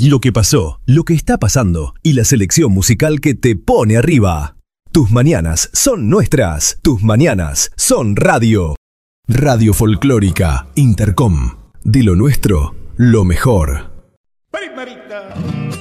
lo que pasó, lo que está pasando y la selección musical que te pone arriba. Tus mañanas son nuestras. Tus mañanas son radio. Radio Folclórica Intercom. De lo nuestro, lo mejor.